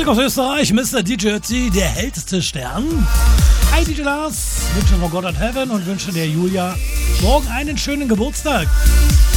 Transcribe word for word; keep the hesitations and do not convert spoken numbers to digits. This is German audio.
Musik aus Österreich, Mister D J Ötzi, der hellste Stern. Hi D J Lars, wünsche von God at Heaven und wünsche der Julia morgen einen schönen Geburtstag.